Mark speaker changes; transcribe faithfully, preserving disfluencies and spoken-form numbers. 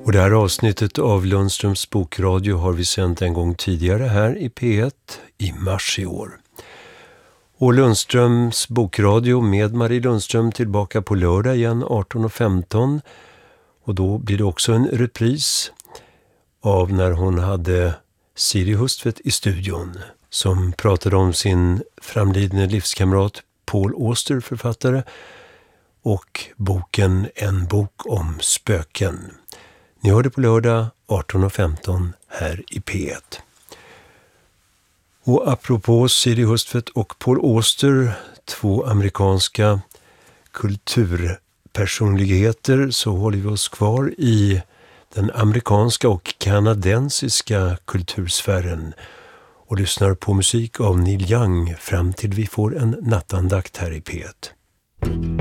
Speaker 1: Och det här avsnittet av Lundströms bokradio har vi sänt en gång tidigare här i P ett i mars i år. Och Lundströms bokradio med Marie Lundström tillbaka på lördag igen arton och femton. Och då blir det också en repris av när hon hade Siri Hustvedt i studion som pratade om sin framlidne livskamrat Paul Auster, författare, och boken En bok om spöken. Ni hör det på lördag arton och femton här i P ett. Och apropå Siri Hustvedt och Paul Auster, två amerikanska kulturpersonligheter, så håller vi oss kvar i den amerikanska och kanadensiska kultursfären och lyssnar på musik av Neil Young fram till vi får en nattandakt här i P ett.